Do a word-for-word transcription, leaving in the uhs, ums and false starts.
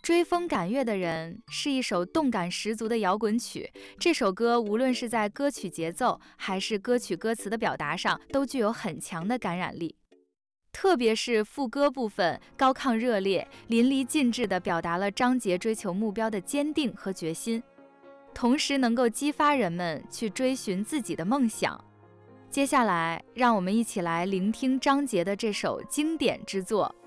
追风赶月的人是一首动感十足的摇滚曲，这首歌无论是在歌曲节奏还是歌曲歌词的表达上，都具有很强的感染力。特别是副歌部分高亢热烈，淋漓尽致地表达了张杰追求目标的坚定和决心，同时能够激发人们去追寻自己的梦想。接下来，让我们一起来聆听张杰的这首经典之作